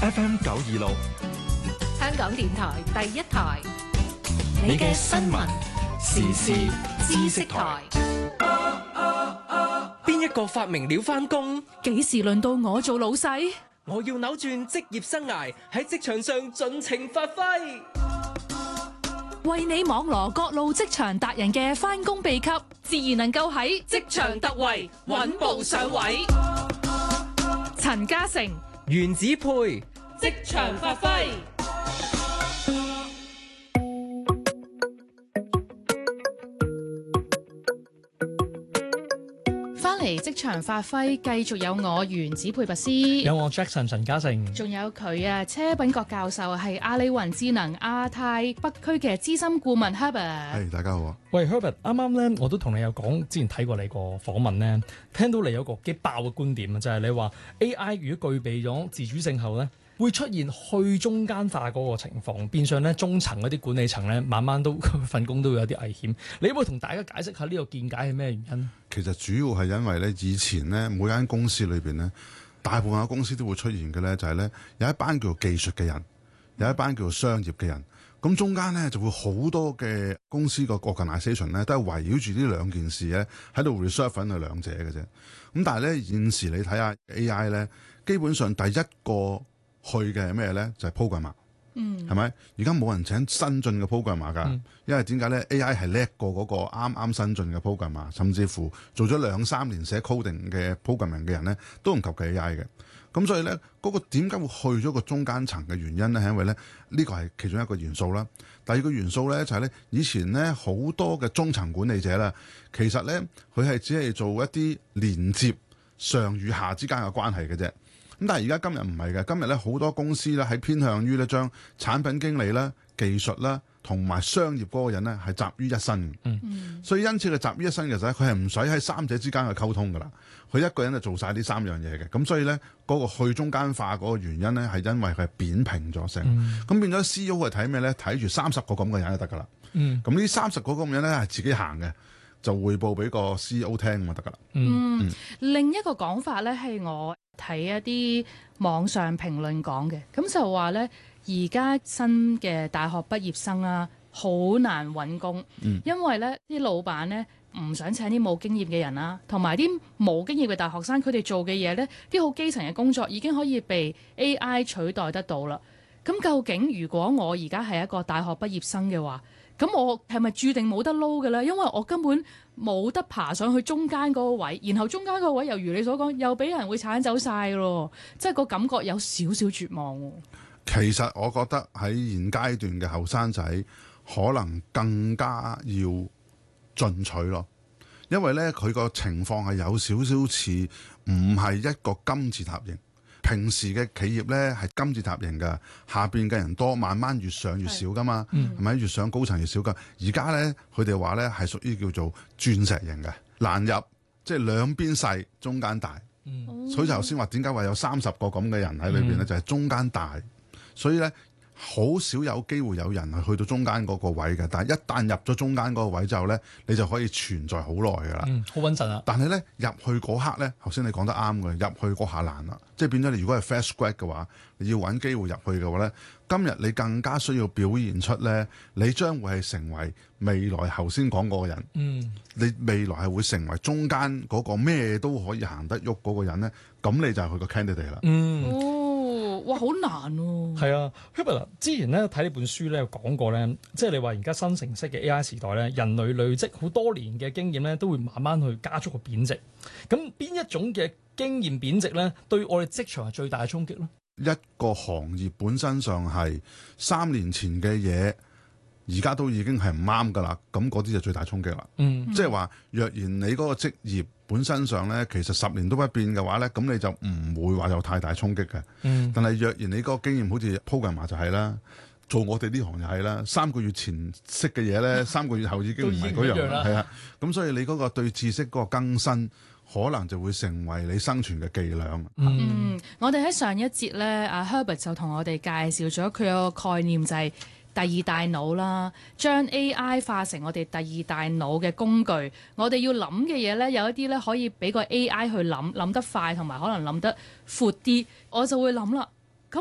FM 926， 香港電台第一台， 你嘅新聞時事知識台。 邊一個發明了返工？ 幾時輪到我做老細？ 我要扭轉職業生涯，喺職場上盡情發揮。 為你網羅各路職場達人嘅返工秘笈，自然能夠喺職場突圍，穩步上位。陳嘉誠、 原子配職場發揮。翻嚟職場發揮，繼續有我原子配拔師， 有我 Jackson 陳嘉誠， 仲有佢啊，車品國教授係阿里雲智能亞太北區嘅資深顧問 Herbert。 係大家好啊！ 喂 Herbert，啱啱咧我都同你有講，之前睇過你個訪問咧，聽到你有個幾爆嘅觀點啊，就係你話 AI 如果具備咗自主性後咧，會出現去中間化嗰個情況，變相咧中層嗰啲管理層咧，慢慢都份工都會有啲危險。你可唔可以同大家解釋下呢個見解係咩原因？ 其實主要係因為咧，以前咧每間公司裏邊咧，大部分嘅公司都會出現嘅咧，就係咧有一班叫做技術嘅人，有一班叫做商業嘅人。咁中間咧就會好多嘅公司個 organisation 咧，都係圍繞住呢兩件事咧喺度 reserve 緊佢兩者嘅啫。咁但係咧現時你睇下 AI 咧，基本上第一個去嘅係咩咧？就係 programmer，係咪？而家冇人請新進嘅 programmer 㗎，因為點解咧 ？AI 係叻過嗰個啱啱新進嘅 programmer，甚至乎做咗2-3年寫 coding 嘅 programming 嘅人咧，都唔及嘅 AI 嘅。咁所以咧，嗰個點解會去咗個中間層嘅原因咧，係因為咧呢個係其中一個元素啦。第二個元素咧就係咧，以前咧好多嘅中層管理者啦，其實咧佢係只係做一啲連接上與下之間嘅關係嘅啫。咁但係而家今日唔係嘅，今日咧好多公司咧係偏向於咧將產品經理啦、技術啦同埋商業嗰個人咧係集於一身嘅。所以因此佢集於一身嘅時候，佢係唔使喺三者之間去溝通㗎啦。佢一個人就做晒呢3樣嘢嘅。咁所以咧嗰個去中間化嗰個原因咧係因為佢係扁平咗性。咁變咗 CEO 係睇咩咧？睇住30個咁嘅人就得㗎啦。咁呢30個咁嘅人咧係自己行嘅，就匯報俾個 CEO 聽就得㗎啦。 另一個講法咧係我睇一啲網上評論講嘅，咁就話咧而家新嘅大學畢業生啊，好難揾工，因為咧啲老闆咧唔想請啲冇經驗嘅人啦，同埋啲冇經驗嘅大學生，佢哋做嘅嘢咧，啲好基層嘅工作已經可以被 AI 取代得到啦。咁究竟如果我而家係一個大學畢業生嘅話，咁我係咪註定冇得撈嘅咧？因為我根本冇得爬上去中間嗰個位，然後中間嗰個位又如你所講，又俾人會鏟走晒咯，即係個感覺有少少絕望喎。 其實我覺得喺現階段嘅後生仔可能更加要進取咯，因為咧佢個情況係有少少似唔係一個金字塔型。平時嘅企業咧係金字塔型嘅，下邊嘅人多，慢慢越上越少噶嘛，係咪？越上高層越少噶。而家咧佢哋話咧係屬於叫做鑽石型嘅，難入，即係兩邊細，中間大。所以頭先話點解話有30個咁嘅人喺裏邊咧，就係中間大，所以咧好少有機會有人係去到中間嗰個位嘅。但係一旦入咗中間嗰個位之後咧，你就可以存在好耐㗎啦。 好穩陣啊！ 但係咧入去嗰刻咧，頭先你講得啱嘅，入去嗰下難啦。即係變咗你如果係 fresh grad 嘅話，你要揾機會入去嘅話咧，今日你更加需要表現出咧，你將會係成為未來頭先講嗰個人。你未來係會成為中間嗰個咩都可以行得喐嗰個人咧，咁你就係佢個 candidate 啦。 哇，好難喎！ 係啊 Herbert 之前咧睇呢本書咧有講過咧，即係你話而家新程式嘅 AI 時代咧，人類累積好多年嘅經驗咧，都會慢慢去加速個貶值。咁邊一種嘅經驗貶值咧，對我哋職場係最大嘅衝擊咧？ 一個行業本身上係3年前嘅嘢，而家都已經係唔啱㗎啦。咁嗰啲就最大衝擊啦。即係話，若然你嗰個職業本身上咧，其實10年都不變嘅話咧，咁你就唔會話有太大衝擊嘅。但係若然你嗰個經驗好似 programmer 就係啦，做我哋呢行就係啦，3個月前識嘅嘢咧，3個月後已經唔係嗰樣啦。係啊，咁所以你嗰個對知識嗰個更新，可能就會成為你生存嘅伎倆。 我哋喺上一節咧，阿 Herbert 就同我哋介紹咗佢有個概念，就係第二大腦啦，將 AI 化成我哋第二大腦嘅工具。我哋要諗嘅嘢咧，有一啲咧可以俾個 AI 去諗得快，同埋可能諗得闊啲。我就會諗啦，咁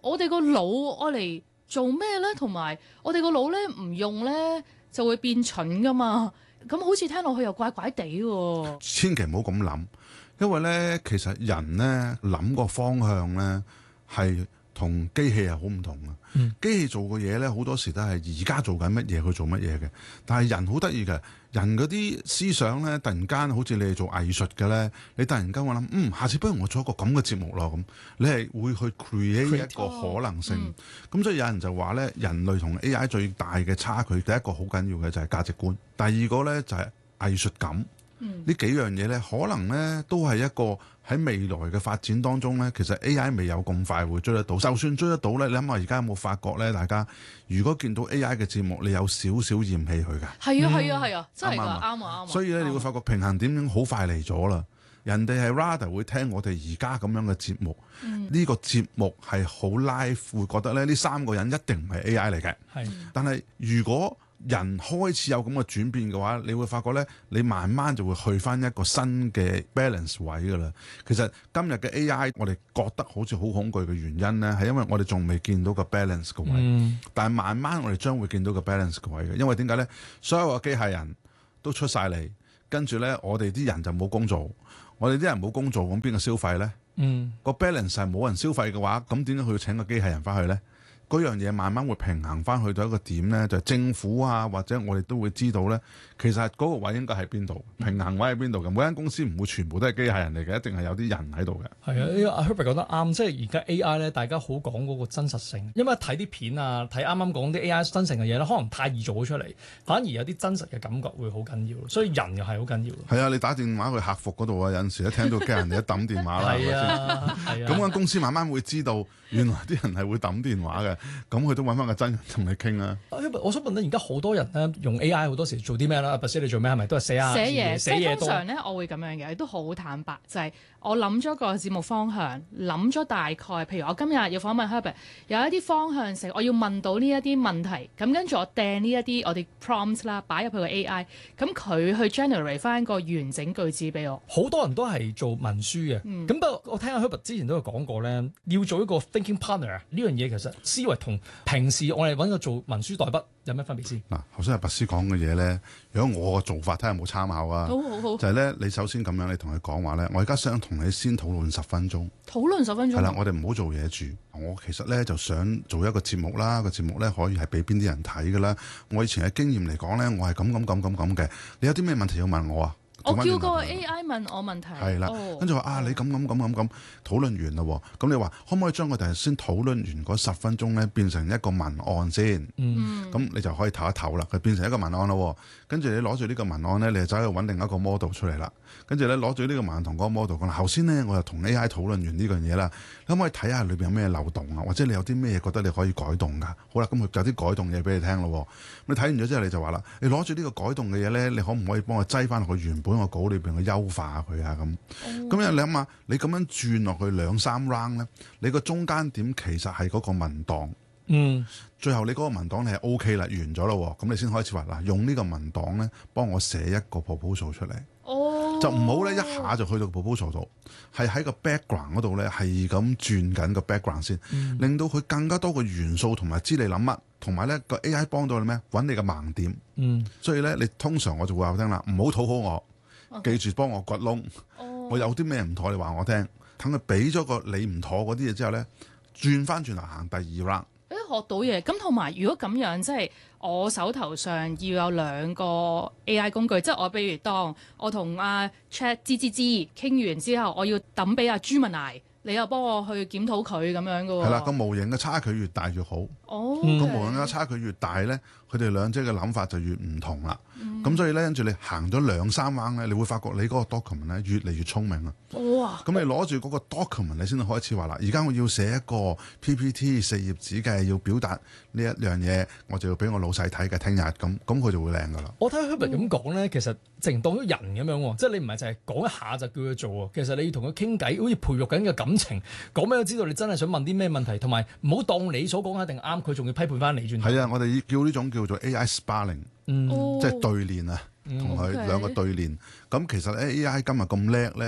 我哋個腦愛嚟做咩咧？同埋我哋個腦咧唔用咧就會變蠢噶嘛。咁好似聽落去又怪怪地喎。 千祈唔好咁諗，因為咧其實人咧諗個方向咧係同機器係好唔同嘅。機器做嘅嘢咧好多時都係而家做緊乜嘢去做乜嘢嘅，但係人好得意嘅，人嗰啲思想咧突然間好似你係做藝術嘅咧，你突然間我諗下次不如我做一個咁嘅節目咯咁，你係會去 create 一個可能性。咁所以有人就話咧，人類同 AI 最大嘅差距，第一個好緊要嘅就係價值觀，第二個咧就係藝術感。呢幾樣嘢咧，可能咧都係一個喺未來嘅發展當中咧，其實 AI 未有咁快會追得到。就算追得到咧，你諗下而家有冇發覺咧？大家如果見到 AI 嘅節目，你有少少嫌棄佢㗎。 係啊，真係㗎，啱啊。 所以咧，你會發覺平衡點已經好快嚟咗啦。人哋係 rather 會聽我哋而家咁樣嘅節目，呢個節目係好 live，會覺得咧呢三個人一定唔係 AI 嚟嘅。但係如果人開始有咁嘅轉變嘅話，你會發覺咧，你慢慢就會去翻一個新嘅 balance 位噶啦。其實今日嘅 AI，我哋覺得好似好恐懼嘅原因咧，係因為我哋仲未見到個 balance 嘅位。但係慢慢我哋將會見到個 balance 嘅位嘅，因為點解咧？所有嘅機械人都出晒嚟，跟住咧我哋啲人就冇工做，我哋啲人冇工做，咁邊個消費咧？個 balance 係冇人消費嘅話，咁點解佢要請個機械人翻去咧？嗰樣嘢慢慢會平衡翻去到一個點咧，就係政府啊，或者我哋都會知道咧，其實嗰個位應該喺邊度，平衡位喺邊度嘅。每間公司唔會全部都係機械人嚟嘅，一定係有啲人喺度嘅。 係啊，呢個阿 Herbert 講得啱，即係而家 AI 咧，大家好講嗰個真實性，因為睇啲片啊，睇啱啱講啲 AI 真誠嘅嘢咧，可能太易做咗出嚟，反而有啲真實嘅感覺會好緊要，所以人又係好緊要。 係啊，你打電話去客服嗰度啊，有陣時一聽到機械人，你一抌電話啦，係啊，咁間公司慢慢會知道，原來啲人係會抌電話嘅，咁佢都揾翻個真人同你傾啊。 我想問咧，而家好多人咧用 AI 好多時做啲咩啦？阿 Bastille 你做咩？係咪都係寫嘢？ 即係通常咧，我會咁樣嘅，都好坦白，就係我諗咗個節目方向，諗咗大概，譬如我今日要訪問 Herbert，有一啲方向性，我要問到呢一啲問題，咁跟住我掟呢一啲我哋 prompt 啦，擺入去個 AI，咁佢去 generate 翻個完整句子俾我。 好多人都係做文書嘅，咁不過我聽阿 Herbert 之前都有講過咧，要做一個 thinking partner 呢樣嘢，其實思維同平時我哋揾個做文書代筆有咩分別先？ 嗱，頭先阿拔斯講嘅嘢咧，如果我嘅做法睇下有冇參考啊？ 好， 就係咧，你首先咁樣，你同佢講話咧，我而家想同你先討論10分鐘。 討論10分鐘。係啦，我哋唔好做嘢住。我其實咧就想做一個節目啦，個節目咧可以係俾邊啲人睇㗎啦。我以前嘅經驗嚟講咧，我係咁嘅。你有啲咩問題要問我啊？ 我叫個 AI 問我問題， 係啦，跟住話你咁討論完啦，咁你話可唔可以將我哋先討論完嗰10分鐘咧變成一個文案先？咁你就可以唞一唞啦，佢變成一個文案咯。跟住你攞住呢個文案咧，你就走去揾另一個 model 出嚟啦。跟住咧攞住呢個文案同嗰個 model 講，頭先咧我又同 AI 討論完呢樣嘢啦，你可唔可以睇下裏邊有咩漏洞啊？或者你有啲咩嘢覺得你可以改動㗎？好啦，咁佢有啲改動嘢俾你聽咯。你睇完咗之後你就話啦，你攞住呢個改動嘅嘢咧，你可唔可以幫我擠翻落去原本個稿裏邊去優化佢啊？咁樣你諗下，你咁樣轉落去2-3 round 咧，你個中間點其實係嗰個文檔。最後你嗰個文檔你係 OK 啦，完咗咯，咁你先開始話嗱，用呢個文檔咧幫我寫一個 proposal 出嚟。就唔好咧一下就去到 proposal 度，係喺個 background 嗰度咧係咁轉緊個 background 先，令到佢更加多嘅元素同埋知你諗乜，同埋咧個 AI 幫到你咩？揾你嘅盲點。所以咧你通常我就會話聽啦，唔好討好我，記住幫我掘窿。我有啲咩唔妥你話我聽，等佢俾咗個你唔妥嗰啲嘢之後咧，轉翻轉頭行第2 round。 學到嘢，咁同埋如果咁樣，即係我手頭上要有2個 AI 工具，即係我譬如當我同阿 Chat GGG 傾完之後，我要抌俾阿 Gemini，你又幫我去檢討佢咁樣嘅喎。係啦， 個模型嘅差距越大越好。個模型嘅差距越大咧，佢哋兩者嘅諗法就越唔同啦。咁所以咧，跟住你行咗2-3 彎咧，你會發覺你嗰個 document 咧越嚟越聰明啊！ 哇！ 咁你攞住嗰個 document，你先至開始話啦。而家我要寫一個 PPT 4頁紙嘅，要表達呢一樣嘢，我就要俾我老細睇嘅。聽日咁佢就會靚噶啦。 我睇 Herbert 咁講咧，其實淨當咗人咁樣喎，即係你唔係淨係講一下就叫佢做喎。其實你要同佢傾偈，好似培育緊嘅感情，講俾佢知道你真係想問啲咩問題，同埋唔好當你所講一定啱，佢仲要批判翻你轉頭。 係啊，我哋叫呢種叫做 AI sparring，即係對練啊。同佢2個對練，咁其實 AI 今日咁叻咧，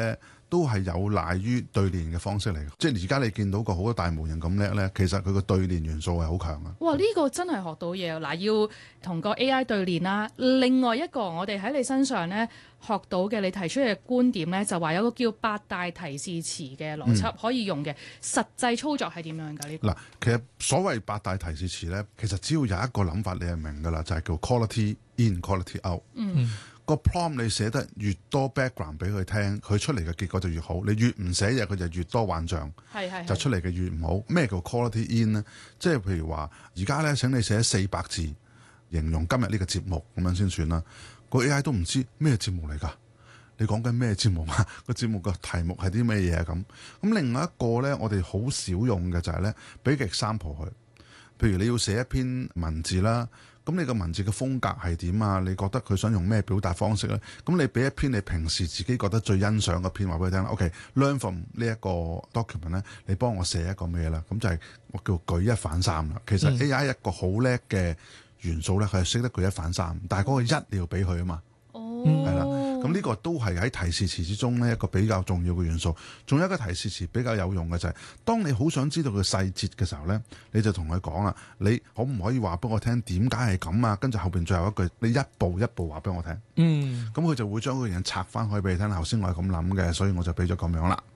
都係有賴於對練嘅方式嚟嘅。即係而家你見到個好多大模型咁叻咧，其實佢個對練元素係好強嘅。 哇！呢個真係學到嘢嗱，要同個 AI 對練啦。另外一個我哋喺你身上咧學到嘅，你提出嘅觀點咧，就話有個叫八大提示詞嘅邏輯可以用嘅，實際操作係點樣㗎？呢個嗱，其實所謂八大提示詞咧，其實只要有一個諗法，你係明㗎啦，就係叫 quality in quality out。個 prompt 你寫得越多 background 俾佢聽，佢出嚟嘅結果就越好。你越唔寫嘢，佢就越多幻象， 係就出嚟嘅越唔好。咩叫 quality in 呢？即係譬如話，而家咧請你寫400字形容今日呢個節目咁樣先算啦。個 AI 都唔知咩節目嚟㗎。你講緊咩節目啊？個節目個題目係啲咩嘢啊？咁另外一個咧，我哋好少用嘅就係咧，俾個 example 佢。譬如你要寫一篇文字啦，咁你個文字嘅風格係點啊？你覺得佢想用咩表達方式咧？咁你俾一篇你平時自己覺得最欣賞嘅篇話俾佢聽啦。OK，learn from 呢一個 document 咧，你幫我寫一個咩啦？咁就係我叫舉一反三啦。其實 AI 一個好叻嘅元素咧，佢係識得舉一反三，但係嗰個一你要俾佢啊嘛。係啦，咁呢個都係喺提示詞之中呢一個比較重要嘅元素。仲有一個提示詞比較有用嘅就係，當你好想知道佢細節嘅時候呢，你就同佢講啦，你可唔可以話俾我聽點解係咁啊？跟住後邊最後一句，你一步一步話俾我聽。咁佢就會將嗰樣嘢拆翻開俾你聽。頭先我係咁諗嘅，所以我就俾咗咁樣啦。